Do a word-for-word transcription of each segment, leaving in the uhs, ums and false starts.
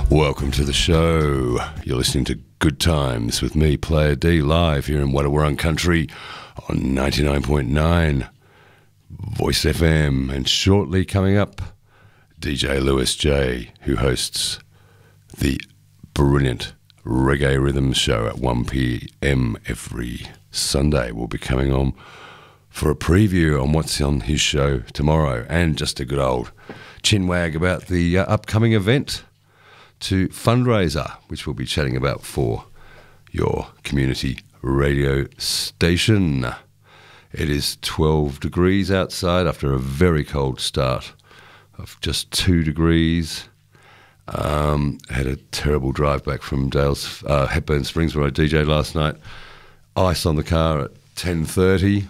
Welcome to the show. You're listening to Good Times with me, Player D, live here in Wadawurrung Country on ninety-nine point nine Voice F M. And shortly coming up, D J Lewis J, who hosts the brilliant Reggae Rhythm show at one p.m. every Sunday, will be coming on for a preview on what's on his show tomorrow, and just a good old chinwag about the uh, upcoming event to fundraiser, which we'll be chatting about for your community radio station. It is twelve degrees outside after a very cold start of just two degrees. Um, had a terrible drive back from Dale's uh, Hepburn Springs where I D J'd last night. Ice on the car at ten thirty,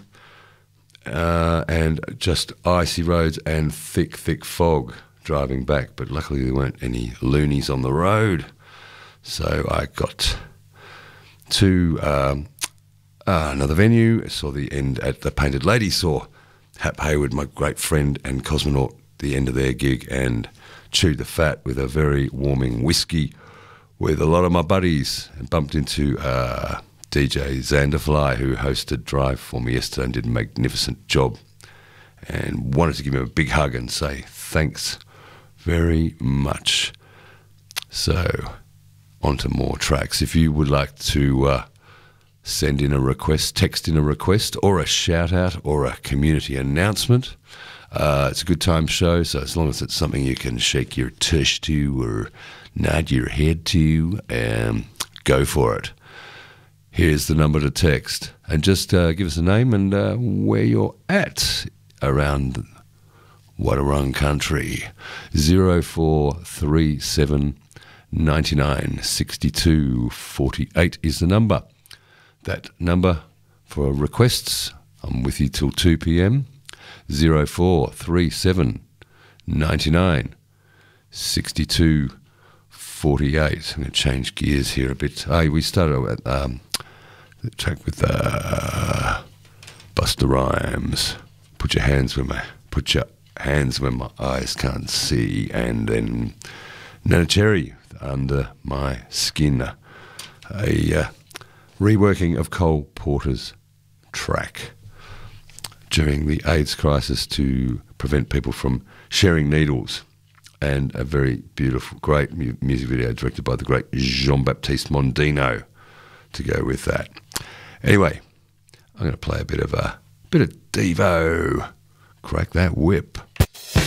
uh, and just icy roads and thick, thick fog driving back, but luckily there weren't any loonies on the road. So I got to um, uh, another venue, saw the end at the Painted Lady, saw Hap Hayward, my great friend and cosmonaut, the end of their gig, and chewed the fat with a very warming whiskey with a lot of my buddies, and bumped into uh, D J Xanderfly, who hosted Drive for me yesterday and did a magnificent job, and wanted to give him a big hug and say thanks very much. So, on to more tracks. If you would like to uh, send in a request, text in a request, or a shout out, or a community announcement, uh, it's a good time show, so as long as it's something you can shake your tush to or nod your head to, um, go for it. Here's the number to text, and just uh, give us a name and uh, where you're at around Wadawurrung Country. Zero four three seven ninety-nine sixty-two forty-eight is the number. That number for requests, I'm with you till two p.m. Zero four three seven ninety-nine sixty-two forty-eight. I'm going to change gears here a bit. Hey, we started at um, the track with uh, Busta Rhymes. Put your hands where my put your hands when my eyes can't see, and then Nana Cherry, Under My Skin, a uh, reworking of Cole Porter's track during the AIDS crisis to prevent people from sharing needles, and a very beautiful, great mu- music video directed by the great Jean-Baptiste Mondino to go with that. Anyway, I'm going to play a bit of a bit of Devo. Crack that whip.